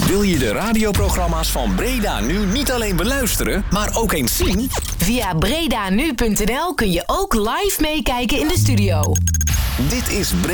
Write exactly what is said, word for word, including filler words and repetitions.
Wil je de radioprogramma's van Breda Nu niet alleen beluisteren, maar ook eens zien? Via bredanu punt n l kun je ook live meekijken in de studio. Dit is Breda.